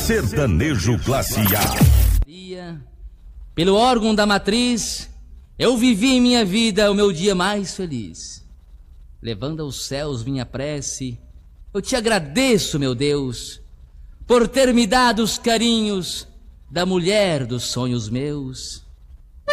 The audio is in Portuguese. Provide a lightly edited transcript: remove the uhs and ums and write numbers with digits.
Sertanejo Classe A. Pelo órgão da matriz, eu vivi em minha vida o meu dia mais feliz. Levando aos céus minha prece, eu te agradeço, meu Deus, por ter me dado os carinhos da mulher dos sonhos meus.